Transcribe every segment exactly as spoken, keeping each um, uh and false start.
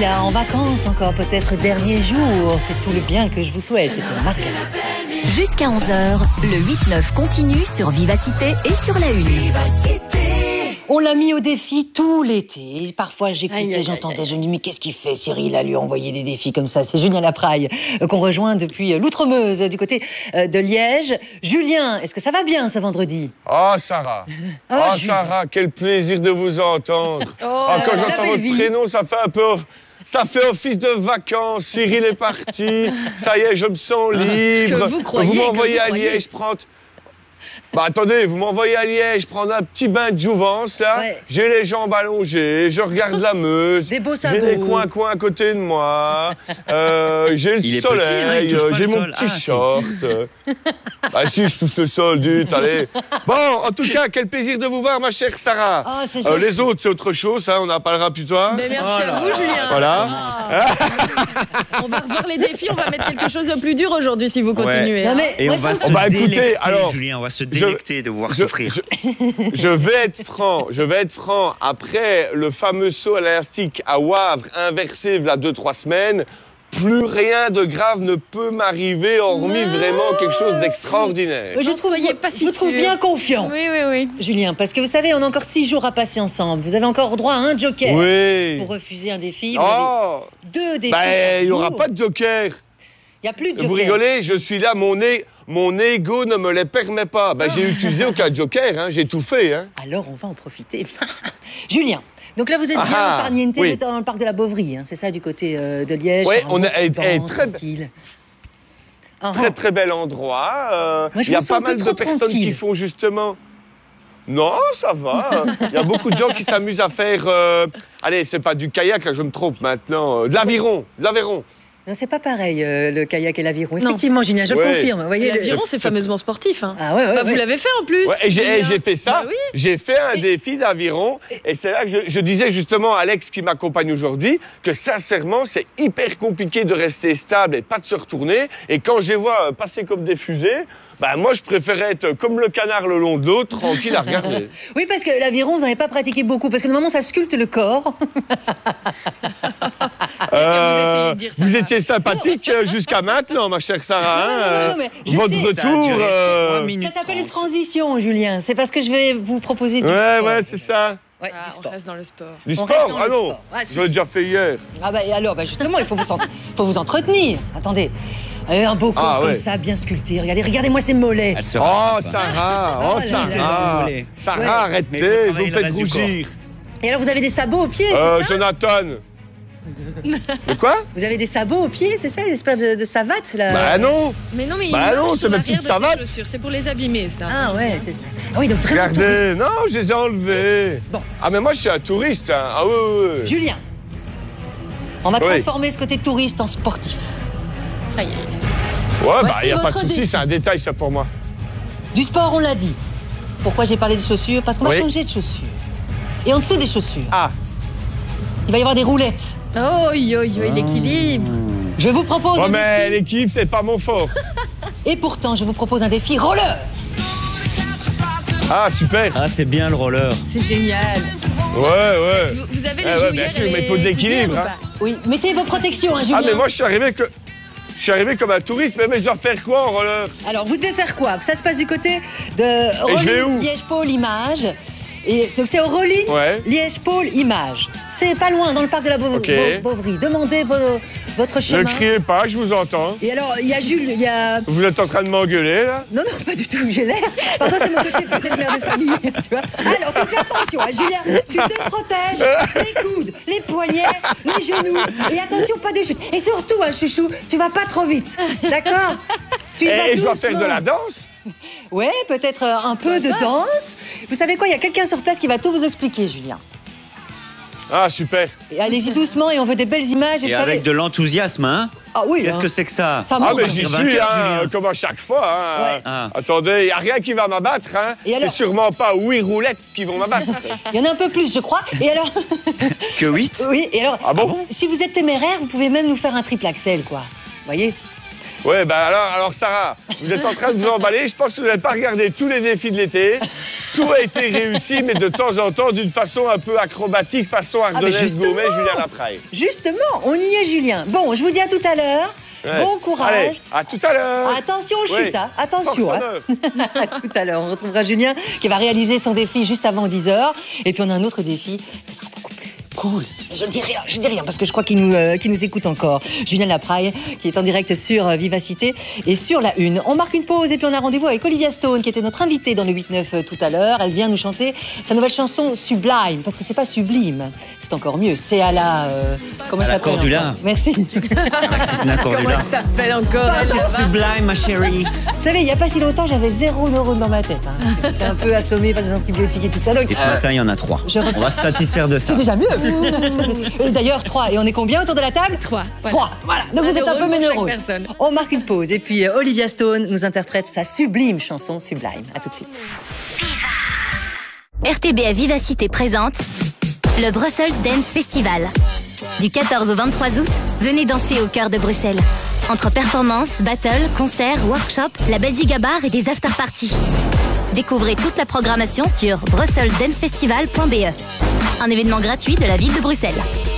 là, en vacances encore, peut-être dernier jour. C'est tout le bien que je vous souhaite. C'était remarquable. Jusqu'à onze heures, le huit neuf continue sur Vivacité et sur la Une. On l'a mis au défi tout l'été. Parfois, Aïe, j'écoutais, aïe, j'entendais, aïe. je me dis, mais qu'est-ce qu'il fait, Cyril, à lui envoyer des défis comme ça? C'est Julien Lapraille, euh, qu'on rejoint depuis l'Outremeuse, du côté euh, de Liège. Julien, est-ce que ça va bien ce vendredi? Oh, Sarah. Oh, Oh, Julien. Sarah, quel plaisir de vous entendre. Oh, Ah, quand la j'entends belle votre vie. prénom, ça fait un peu... Ça fait office de vacances. Cyril est parti. Ça y est, je me sens libre. Que vous croyez, Vous que m'envoyez vous à croyez. Liège prendre... Bah attendez, vous m'envoyez à Liège prendre un petit bain de jouvence, là. Ouais. J'ai les jambes allongées, je regarde la Meuse. Des beaux J'ai sabots. des coins-coins à côté de moi. Euh, j'ai le Il est soleil, petit, hein, il touche pas j'ai le mon sol. petit Ah, si. short. Ah si, je touche le sol, dites, allez. Bon, en tout cas, quel plaisir de vous voir, ma chère Sarah. Ah, c'est Euh, gentil. les autres, c'est autre chose, hein, on en parlera plus tard. Mais merci Oh là à vous, là. Julien. Voilà. On va revoir les défis, on va mettre quelque chose de plus dur aujourd'hui si vous continuez. Non, hein. mais Et moi, on je va trouve se Oh, bah, écoutez, délecter, alors, Julien, on va se je- délecter de voir Je, souffrir. je- je vais être franc, je vais être franc. Après le fameux saut à l'élastique à Wavre, inversé il y a deux, trois semaines, plus rien de grave ne peut m'arriver, hormis vraiment quelque chose d'extraordinaire. je N'en trouve, soyez pas si je vous trouve sûr. bien confiant, Oui, oui, oui. Julien, parce que vous savez, on a encore six jours à passer ensemble. Vous avez encore droit à un joker Oui. pour refuser un défi. Vous avez Oh, deux défis. ben, par il n'y aura jour. pas de joker. Il n'y a plus de joker. Vous rigolez, je suis là, mon, é- mon ego ne me les permet pas. Ben, j'ai utilisé aucun joker, hein, j'ai tout fait. Hein. Alors, on va en profiter. Julien, donc là, vous êtes Ah bien ah, farniente, oui. vous êtes dans le parc de la Bovrie, hein, c'est ça, du côté euh, de Liège. Ouais, sur un on beau a- elle- petit elle est banc, très- tranquille. Ah, Très ah. très bel endroit. Euh, Moi, je Il y a vous sens pas un peu mal de trop personnes tranquille. qui font justement... Non, ça va. Il y a beaucoup de gens qui s'amusent à faire... euh, Allez, c'est pas du kayak, là, je me trompe maintenant. euh, De l'aviron, de l'aviron. Non, c'est pas pareil, euh, le kayak et l'aviron. Non. Effectivement, Julien, je Ouais. confirme. Vous voyez, Et le- l'aviron, c'est fameusement sportif. Hein. Ah ouais, ouais, Bah, ouais. vous l'avez fait en plus. Ouais, et j'ai Julien. et j'ai fait ça. Bah oui. J'ai fait un défi d'aviron. Et c'est là que je, je disais justement à Alex qui m'accompagne aujourd'hui que sincèrement, c'est hyper compliqué de rester stable et pas de se retourner. Et quand je les vois euh, passer comme des fusées, bah moi, je préférais être comme le canard le long de l'eau, tranquille à regarder. Oui, parce que l'aviron, vous n'avez pas pratiqué beaucoup, parce que normalement, ça sculpte le corps. Qu'est-ce que vous essayez de dire, ça vous va étiez sympathique euh, jusqu'à maintenant, ma chère Sarah. Non, non, hein, non, non, mais je Votre sais. Ça a retour. duré euh, trois Ça minutes s'appelle une trente. transition, Julien. C'est parce que je vais vous proposer du Ouais, sport. ouais, c'est ça. Ouais, Ah, du on sport. reste dans le sport. Du On reste sport, dans ah le non. sport. Ah, si, Je l'ai si. déjà fait hier. Ah bah et alors, bah justement, il faut vous, en- faut vous entretenir. Attendez, Euh, un beau corps Ah, comme ouais. ça, bien sculpté. Regardez, regardez-moi ces mollets. Elle se Oh, rattrape. Sarah, oh, Oh là là. Sarah. Ouais. Sarah, Ouais. arrêtez, Mais il faut vous travailler me le faites reste du corps. rougir. Et alors, vous avez des sabots aux pieds, Euh, c'est ça Jonathan. De quoi? Vous avez des sabots aux pieds, c'est ça, une espèce de, de savate là. Bah non. Mais non, mais il Bah marche non, sur c'est ma l'arrière petite de ses savate. chaussures. C'est pour les abîmer, ça. Ah ouais, c'est ça. Ah oui, donc vraiment touriste. Regardez, non, je les ai enlevés. Bon. Ah, mais moi, je suis un touriste. Hein. Ah, oui, oui, oui. Julien, on va Oui. transformer ce côté touriste en sportif. Aïe, aïe. Ouais, bah, Voici il n'y a pas de votre souci, défi. c'est un détail, ça, pour moi. Du sport, on l'a dit. Pourquoi j'ai parlé de chaussures? Parce qu'on va Oui. changer de chaussures. Et en dessous des chaussures, Ah, il va y avoir des roulettes. Oh, yo, yo, l'équilibre. Je vous propose ouais, un mais défi. l'équipe, c'est pas mon fort. Et pourtant, je vous propose un défi roller. Ah, super. Ah, c'est bien le roller. C'est génial. Ouais, ouais. Vous, vous avez les Eh ouais, bien jouières sûr, et mais les il faut de l'équilibre, gouttières ou hein. pas? Oui, mettez vos protections, hein, Julien. Ah, mais moi, je suis arrivé que... Je suis arrivé comme un touriste, mais, mais je dois faire quoi en roller? Alors, vous devez faire quoi? Ça se passe du côté de je vais où Liège-Pôle Image. Et donc, c'est au Rolling Ouais. Liège-Pôle Image. C'est pas loin, dans le parc de la Bo- Ok. Bo- Bovrie. Demandez vo- votre Ne chemin. criez pas, je vous entends. Et alors, il y a Jules, il y a... Vous êtes en train de m'engueuler, là? Non, non, pas du tout, j'ai l'air. Pardon, c'est mon côté peut-être mère de famille, tu vois. Alors, tu fais attention, hein, Julien, tu te protèges les coudes, les poignets, les genoux. Et attention, pas de chute. Et surtout, hein, chouchou, tu vas pas trop vite, d'accord? Tu y vas Et je dois doucement. faire de la danse? Ouais, peut-être euh, un peu de danse. Vous savez quoi, il y a quelqu'un sur place qui va tout vous expliquer, Julien. Ah, super. Et allez-y doucement et on veut des belles images. Et Et vous savez... avec de l'enthousiasme, hein? Ah oui, Qu'est-ce hein. que c'est que ça? Ça Ah, monte. mais j'y partir suis, vainqueur, hein, Julien. comme à chaque fois. Hein. Ouais. Ah. Attendez, il n'y a rien qui va m'abattre. Hein. Et alors C'est sûrement pas huit roulettes qui vont m'abattre. Il y en a un peu plus, je crois. Et alors... Que huit? Oui, et alors... Ah bon? Si vous êtes téméraire, vous pouvez même nous faire un triple axel, quoi. Vous voyez? Ouais, bah alors, alors Sarah, vous êtes en train de vous emballer. Je pense que vous n'avez pas regardé tous les défis de l'été. tout a été réussi, mais de temps en temps, d'une façon un peu acrobatique, façon Ah, mais Ardonnaise justement. Gourmet, Julien Lapraille. Justement, on y est, Julien. Bon, je vous dis à tout à l'heure. Ouais. Bon courage. Allez, à tout à l'heure. Attention aux Oui. chutes, hein. Attention. Force Hein. neuve. À tout à l'heure. On retrouvera Julien qui va réaliser son défi juste avant dix heures. Et puis on a un autre défi. Ce sera beaucoup plus cool. Je ne dis rien, je dis rien parce que je crois qu'il nous, euh, qu'il nous écoute encore. Julien Lapraille qui est en direct sur euh, Vivacité et sur la Une. On marque une pause et puis on a rendez-vous avec Olivia Stone qui était notre invitée dans le huit neuf euh, tout à l'heure. Elle vient nous chanter sa nouvelle chanson Sublime parce que c'est pas sublime, c'est encore mieux. C'est à la euh, comment À ça la s'appelle Cordula. encore Merci. Christina Comment Cordula. elle s'appelle encore elle, là-bas Sublime, ma chérie. Vous savez, il n'y a pas si longtemps, j'avais zéro neurone dans ma tête. Hein. J'étais un peu assommée par des antibiotiques et tout ça. Donc, Et ce matin, il y en a trois. je reprends. On va se satisfaire de ça. c'est déjà mieux. Et d'ailleurs, trois. Et on est combien autour de la table Trois. Trois. Voilà. Donc Un vous êtes un neurone peu mes pour chaque neurones. personne. On marque une pause. Et puis euh, Olivia Stone nous interprète sa sublime chanson Sublime. À tout de suite. R T B à Vivacité présente le Brussels Dance Festival. Du quatorze au vingt-trois août, venez danser au cœur de Bruxelles. Entre performances, battles, concerts, workshops, la Belgique à bar et des after-parties. Découvrez toute la programmation sur brussels dance festival point b e. Un événement gratuit de la ville de Bruxelles.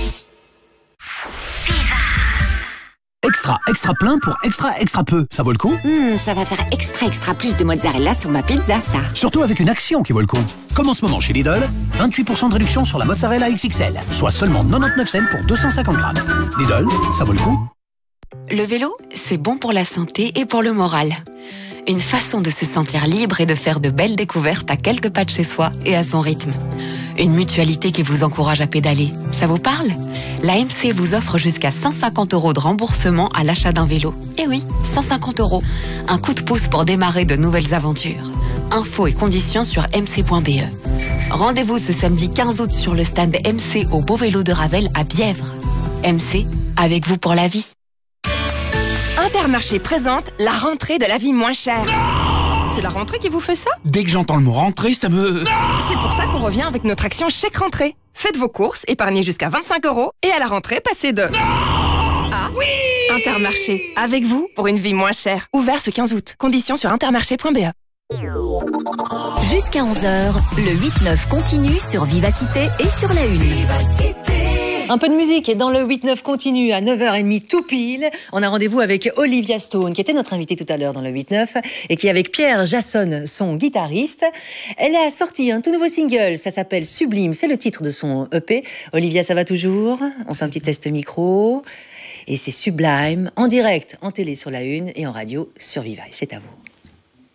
Extra, extra plein pour extra, extra peu. Ça vaut le coup? Hum, ça va faire extra, extra plus de mozzarella sur ma pizza, ça. Surtout avec une action qui vaut le coup. Comme en ce moment chez Lidl, vingt-huit pour cent de réduction sur la mozzarella X X L, soit seulement quatre-vingt-dix-neuf cents pour deux cent cinquante grammes. Lidl, ça vaut le coup. Le vélo, c'est bon pour la santé et pour le moral. Une façon de se sentir libre et de faire de belles découvertes à quelques pas de chez soi et à son rythme. Une mutualité qui vous encourage à pédaler. Ça vous parle? La M C vous offre jusqu'à cent cinquante euros de remboursement à l'achat d'un vélo. Eh oui, cent cinquante euros. Un coup de pouce pour démarrer de nouvelles aventures. Infos et conditions sur m c point b e. Rendez-vous ce samedi quinze août sur le stand M C au Beau Vélo de Ravel à Bièvre. M C, avec vous pour la vie. Intermarché présente la rentrée de la vie moins chère. C'est la rentrée qui vous fait ça? Dès que j'entends le mot rentrée, ça me... C'est pour ça qu'on revient avec notre action chèque rentrée. Faites vos courses, épargnez jusqu'à vingt-cinq euros et à la rentrée, passez de... Ah oui! Intermarché, avec vous pour une vie moins chère. Ouvert ce quinze août. Conditions sur intermarché point b e. Jusqu'à onze heures, le huit neuf continue sur Vivacité et sur la Une. Un peu de musique et dans le huit neuf continue à neuf heures trente tout pile. On a rendez-vous avec Olivia Stone qui était notre invitée tout à l'heure dans le huit neuf et qui avec Pierre Jasson, son guitariste, elle a sorti un tout nouveau single, ça s'appelle Sublime, c'est le titre de son E P. Olivia, ça va toujours? On fait un petit test micro et c'est Sublime en direct, en télé sur la Une et en radio sur Viva. C'est à vous.